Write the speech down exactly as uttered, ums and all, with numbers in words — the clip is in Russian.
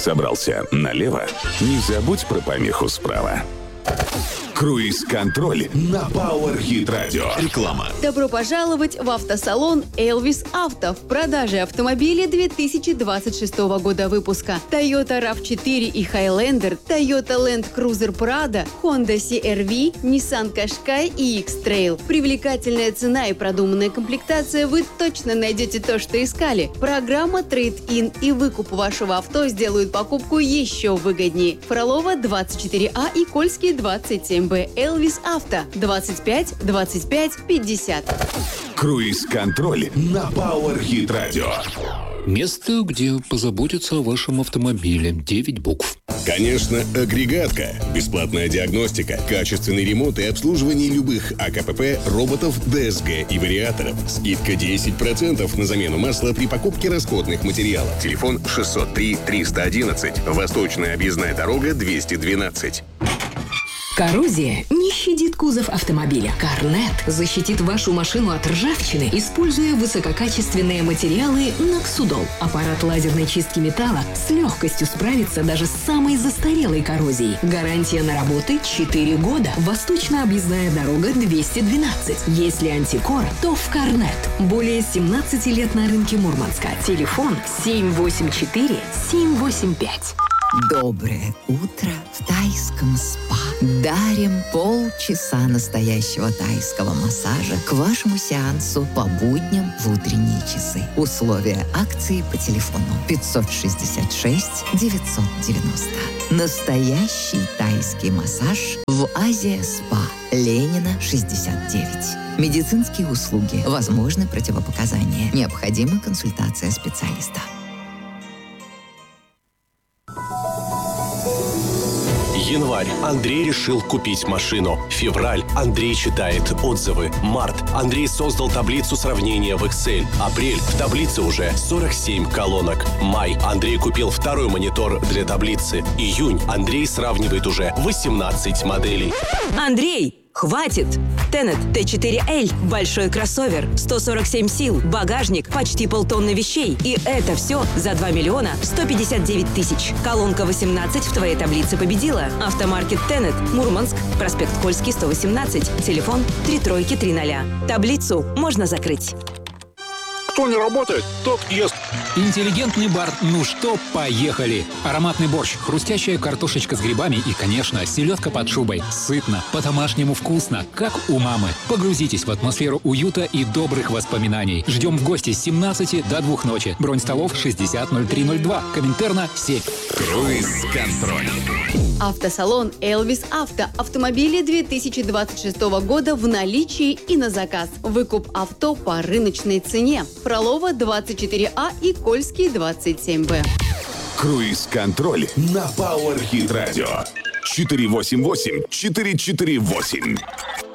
Собрался налево? Не забудь про помеху справа. Круиз-контроль на Power Hit Radio. Реклама. Добро пожаловать в автосалон Elvis Auto. В продаже автомобили две тысячи двадцать шестого года выпуска. Toyota рав четыре и Highlander, Toyota Land Cruiser Prado, Honda си ар ви, Nissan Qashqai и X-Trail. Привлекательная цена и продуманная комплектация, вы точно найдете то, что искали. Программа Trade-in и выкуп вашего авто сделают покупку еще выгоднее. Фролова двадцать четыре А и Кольский двадцать семь Б. Elvis Auto двадцать пять двадцать пять пятьдесят. Круиз-контроль на Power Hit Radio. Место, где позаботятся о вашем автомобиле. девять букв. Конечно, агрегатка. Бесплатная диагностика, качественный ремонт и обслуживание любых АКПП, роботов, ДСГ и вариаторов. Скидка десять процентов на замену масла при покупке расходных материалов. Телефон шестьсот три триста одиннадцать. Восточная объездная дорога двести двенадцать. Коррозия не щадит кузов автомобиля. Корнет защитит вашу машину от ржавчины, используя высококачественные материалы Ноксудол. Аппарат лазерной чистки металла с легкостью справится даже с самой застарелой коррозией. Гарантия на работы четыре года. Восточная объездная дорога двести двенадцать. Если антикор, то в Корнет. Более семнадцати лет на рынке Мурманска. Телефон семь восемь четыре семь восемь пять. Доброе утро в тайском спа. Дарим полчаса настоящего тайского массажа к вашему сеансу по будням в утренние часы. Условия акции по телефону пятьсот шестьдесят шесть девятьсот девяносто. Настоящий тайский массаж в Азия Спа. Ленина, шестьдесят девять. Медицинские услуги. Возможны противопоказания. Необходима консультация специалиста. Январь. Андрей решил купить машину. Февраль. Андрей читает отзывы. Март. Андрей создал таблицу сравнения в Excel. Апрель. В таблице уже сорок семь колонок. Май. Андрей купил второй монитор для таблицы. Июнь. Андрей сравнивает уже восемнадцать моделей. Андрей! Хватит! Тенет Т четыре Л. Большой кроссовер. сто сорок семь сил. Багажник. Почти полтонны вещей. И это все за два миллиона сто пятьдесят девять тысяч. Колонка восемнадцать в твоей таблице победила. Автомаркет Тенет. Мурманск. Проспект Кольский, сто восемнадцать. Телефон три тройки три ноля. Таблицу можно закрыть. Кто не работает, тот ест. Интеллигентный бар «Ну что, поехали!» Ароматный борщ, хрустящая картошечка с грибами и, конечно, селедка под шубой. Сытно, по-домашнему вкусно, как у мамы. Погрузитесь в атмосферу уюта и добрых воспоминаний. Ждем в гости с семнадцати до двух ночи. Бронь столов шестьдесят ноль три ноль два. Коминтерна семь. Круиз-контроль. Автосалон Elvis Auto. Автомобили две тысячи двадцать шестого года в наличии и на заказ. Выкуп авто по рыночной цене. Фролова двадцать четыре А и Кольский двадцать семь Б. Круиз-контроль на Power Hit Radio. четыре восемь восемь четыре четыре восемь.